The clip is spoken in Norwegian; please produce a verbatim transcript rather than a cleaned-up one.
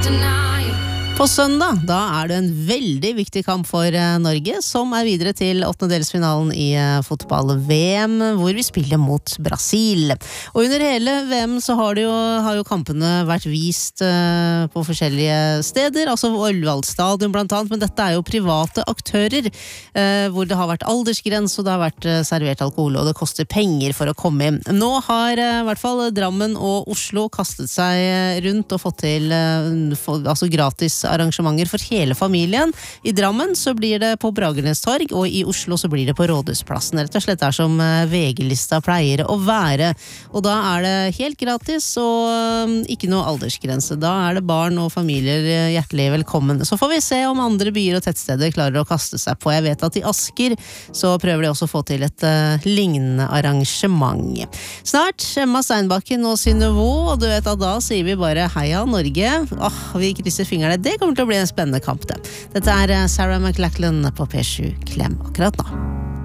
På søndag, da er det en veldig viktig kamp for Norge, som er videre til åttendedelsfinalen i fotball-V M, hvor vi spiller mot Brasil. Og under hele V M så har, det jo, har jo kampene vært vist uh, på forskjellige steder, altså Ullevål stadion blant annet, men dette er jo private aktører, uh, hvor det har vært aldersgrense, og det har vært uh, servert alkohol, og det koster penger for å komme inn. Nå har uh, i hvert fall Drammen og Oslo kastet seg rundt og fått til uh, for, altså gratis arrangementer for hele familien. I Drammen så blir det på Bragernes torg, og i Oslo så blir det på Rådhusplassen. Rett og slett er som V G-lista pleier å være. Og da er det helt gratis og ikke noe aldersgrense. Da er det barn og familier hjertelig velkommen. Så får vi se om andre byer og tettsteder klarer å kaste seg på. Jeg vet at i Asker så prøver de også å få til et uh, lignende arrangement. Snart Emma Steinbakken og Synnøve, og du vet at da sier vi bare heia Norge. Åh, vi krysser fingrene. Det kommer til å bli en spennende kamp det. Dette er Sarah McLachlan på P sju Klem akkurat nå.